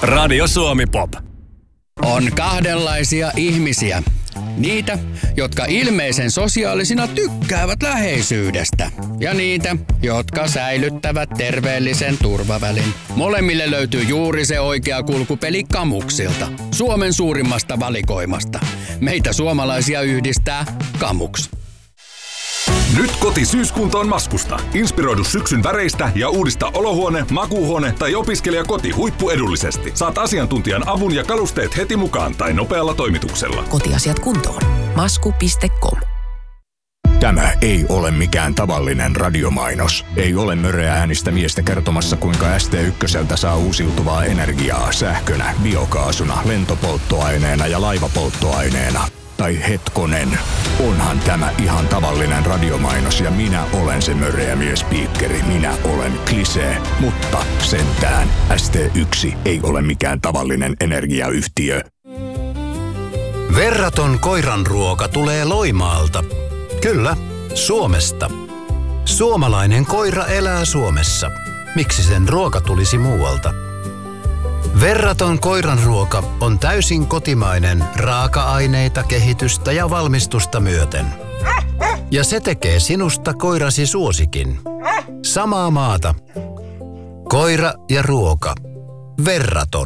Radio Suomi Pop. On kahdenlaisia ihmisiä. Niitä, jotka ilmeisen sosiaalisina tykkäävät läheisyydestä. Ja niitä, jotka säilyttävät terveellisen turvavälin. Molemmille löytyy juuri se oikea kulkupeli Kamuksilta. Suomen suurimmasta valikoimasta. Meitä suomalaisia yhdistää Kamuks. Nyt koti-syyskuntoon Maskusta. Inspiroidu syksyn väreistä ja uudista olohuone, makuuhuone tai opiskelijakoti huippuedullisesti. Saat asiantuntijan avun ja kalusteet heti mukaan tai nopealla toimituksella. Kotiasiat kuntoon. Masku.com. Tämä ei ole mikään tavallinen radiomainos. Ei ole möröä äänistä miestä kertomassa, kuinka ST1 saa uusiutuvaa energiaa sähkönä, biokaasuna, lentopolttoaineena ja laivapolttoaineena. Tai hetkonen, onhan tämä ihan tavallinen radiomainos ja minä olen se möröä miespiikkeri. Minä olen Klisee, mutta sentään ST1 ei ole mikään tavallinen energiayhtiö. Verraton koiranruoka tulee Loimaalta. Kyllä, Suomesta. Suomalainen koira elää Suomessa. Miksi sen ruoka tulisi muualta? Verraton koiranruoka on täysin kotimainen raaka-aineita, kehitystä ja valmistusta myöten. Ja se tekee sinusta koirasi suosikin. Samaa maata. Koira ja ruoka. Verraton.